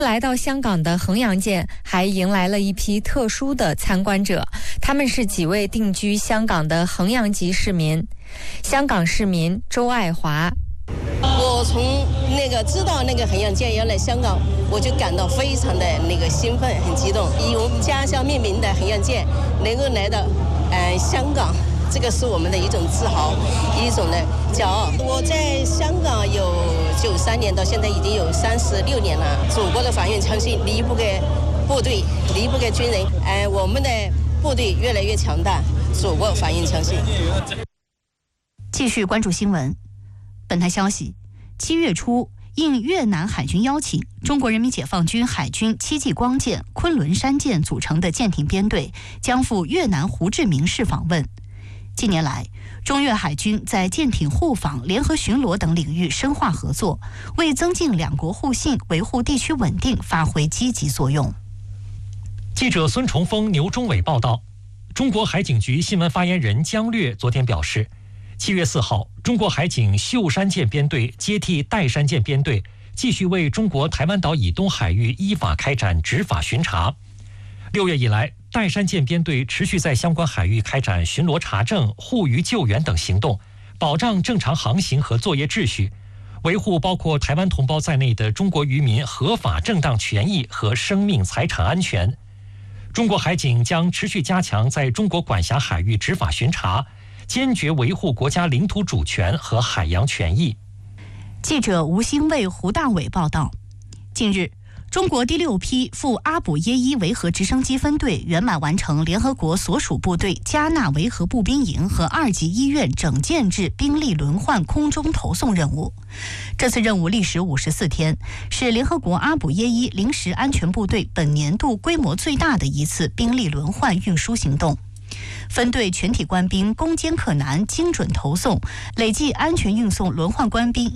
来到香港的衡阳舰还迎来了一批特殊的参观者，他们是几位定居香港的衡阳籍市民。香港市民周爱华： 我从知道衡阳舰要来香港，我就感到非常的兴奋，很激动。以我们家乡命名的衡阳舰能够来到香港，这个是我们的一种自豪，一种的骄傲。我在香港有93年到现在已经有36年了。祖国的繁荣昌盛离不开部队，离不开军人。我们的部队越来越强大，祖国繁荣昌盛。 继续关注新闻。本台消息，7月初，应越南海军邀请，中国人民解放军海军7级光舰、昆仑山舰组成的舰艇编队将赴越南胡志明市访问。近年来，中越海军在舰艇互访、联合巡逻等领域深化合作，为增进两国互信、维护地区稳定发挥积极作用。 记者孙崇峰、牛忠伟报道，中国海警局新闻发言人姜略昨天表示，7月4号，中国海警秀山舰编队接替岱山舰编队，继续为中国台湾岛以东海域依法开展执法巡查。6月以来，岱山舰编队持续在相关海域开展巡逻查证、护渔救援等行动，保障正常航行和作业秩序，维护包括台湾同胞在内的中国渔民合法正当权益和生命财产安全。中国海警将持续加强在中国管辖海域执法巡查，坚决维护国家领土主权和海洋权益。 记者吴兴卫、胡大伟报道，近日，中国第6批赴阿卜耶伊维和直升机分队圆满完成联合国所属部队加纳维和步兵营和2级医院整建制兵力轮换空中投送任务。这次任务历时54天，是联合国阿卜耶伊临时安全部队本年度规模最大的一次兵力轮换运输行动。分队全体官兵攻坚克难，精准投送，累计安全运送轮换官兵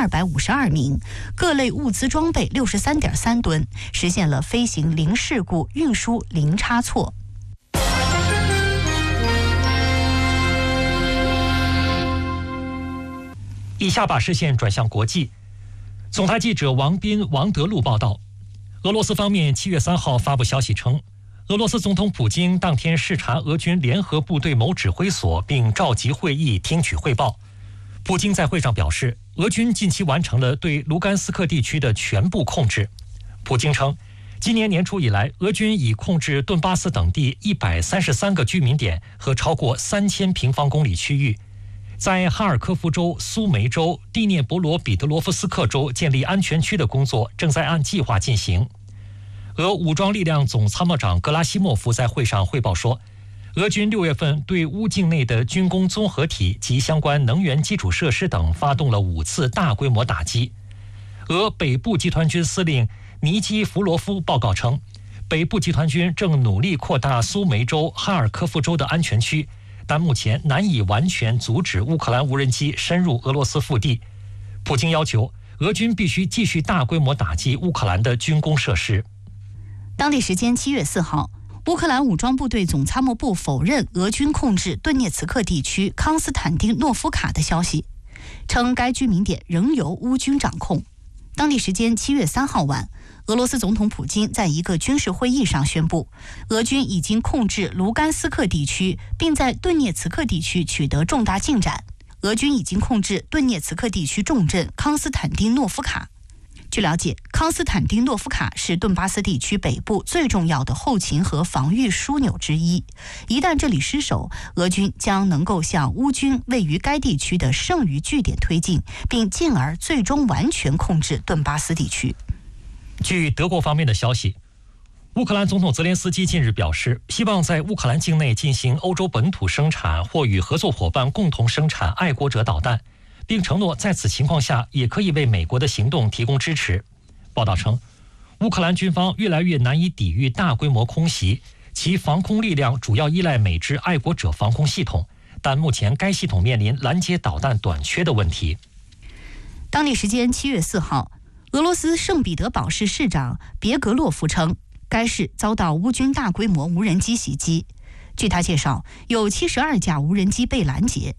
1252名，各类物资装备63.3吨，实现了飞行零事故、运输零差错。 以下把视线转向国际。总台记者王斌、王德禄报道，俄罗斯方面7月3号发布消息称，俄罗斯总统普京当天视察俄军联合部队某指挥所，并召集会议听取汇报。普京在会上表示，俄军近期完成了对卢甘斯克地区的全部控制。普京称，今年年初以来，俄军已控制顿巴斯等地133个居民点和超过3000平方公里区域，在哈尔科夫州、苏梅州、第聂伯罗彼得罗夫斯克州建立安全区的工作正在按计划进行。俄武装力量总参谋长格拉西莫夫在会上汇报说，俄军6月份对乌境内的军工综合体及相关能源基础设施等发动了5次大规模打击。俄北部集团军司令尼基弗罗夫报告称，北部集团军正努力扩大苏梅州、哈尔科夫州的安全区，但目前难以完全阻止乌克兰无人机深入俄罗斯腹地。普京要求俄军必须继续大规模打击乌克兰的军工设施。 当地时间7月4号，乌克兰武装部队总参谋部否认俄军控制顿涅茨克地区康斯坦丁诺夫卡的消息，称该居民点仍由乌军掌控。当地时间7月3号晚，俄罗斯总统普京在一个军事会议上宣布，俄军已经控制卢甘斯克地区，并在顿涅茨克地区取得重大进展。俄军已经控制顿涅茨克地区重镇康斯坦丁诺夫卡。据了解，康斯坦丁诺夫卡是顿巴斯地区北部最重要的后勤和防御枢纽之一。一旦这里失守，俄军将能够向乌军位于该地区的剩余据点推进，并进而最终完全控制顿巴斯地区。 据德国方面的消息，乌克兰总统泽连斯基近日表示，希望在乌克兰境内进行欧洲本土生产或与合作伙伴共同生产爱国者导弹，并承诺在此情况下也可以为美国的行动提供支持。报道称，乌克兰军方越来越难以抵御大规模空袭，其防空力量主要依赖美制爱国者防空系统，但目前该系统面临拦截导弹短缺的问题。 当地时间7月4号，俄罗斯圣彼得堡市市长别格洛夫称，该市遭到乌军大规模无人机袭击。据他介绍，有72架无人机被拦截。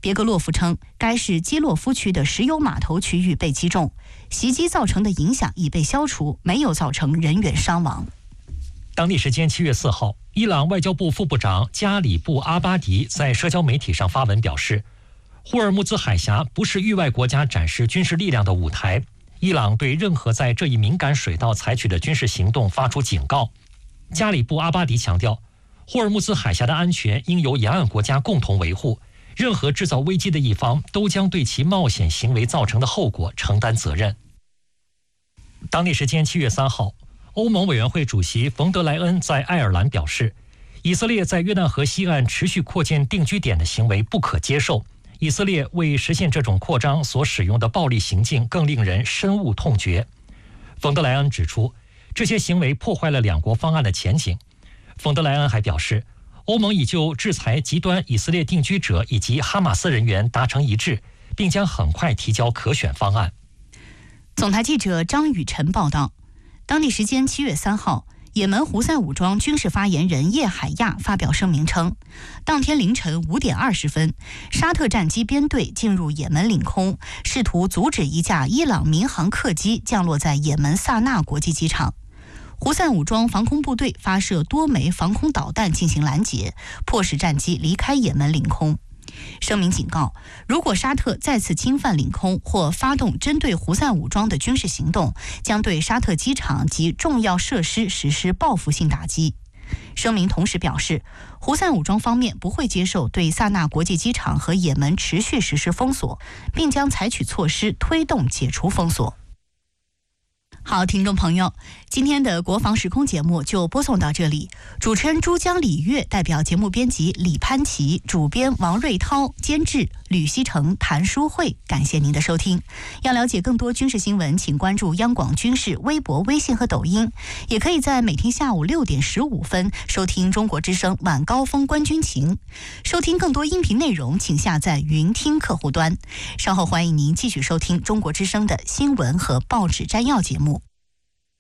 别格洛夫称，该市基洛夫区的石油码头区域被击中，袭击造成的影响已被消除，没有造成人员伤亡。 当地时间7月4号，伊朗外交部副部长加里布阿巴迪在社交媒体上发文表示，霍尔木兹海峡不是域外国家展示军事力量的舞台，伊朗对任何在这一敏感水道采取的军事行动发出警告。加里布阿巴迪强调，霍尔木兹海峡的安全应由沿岸国家共同维护，任何制造危机的一方都将对其冒险行为造成的后果承担责任。当地时间7月3号，欧盟委员会主席冯德莱恩在爱尔兰表示，以色列在约旦河西岸持续扩建定居点的行为不可接受，以色列为实现这种扩张所使用的暴力行径更令人深恶痛绝。冯德莱恩指出，这些行为破坏了两国方案的前景。冯德莱恩还表示，欧盟已就制裁极端以色列定居者以及哈马斯人员达成一致，并将很快提交可选方案。 总台记者张雨晨报道，当地时间7月3号，也门胡塞武装军事发言人叶海亚发表声明称，当天凌晨5点20分，沙特战机编队进入也门领空，试图阻止一架伊朗民航客机降落在也门萨那国际机场。胡塞武装防空部队发射多枚防空导弹进行拦截，迫使战机离开也门领空。声明警告，如果沙特再次侵犯领空或发动针对胡塞武装的军事行动，将对沙特机场及重要设施实施报复性打击。声明同时表示，胡塞武装方面不会接受对萨那国际机场和也门持续实施封锁，并将采取措施推动解除封锁。好，听众朋友，今天的国防时空节目就播送到这里。主持人珠江李月代表节目编辑李潘琪，主编王瑞涛，监制吕希成、谭淑慧，感谢您的收听。要了解更多军事新闻，请关注央广军事微博、微信和抖音，也可以在每天下午6点15分收听中国之声晚高峰观军情。收听更多音频内容，请下载云听客户端。稍后欢迎您继续收听中国之声的新闻和报纸摘要节目。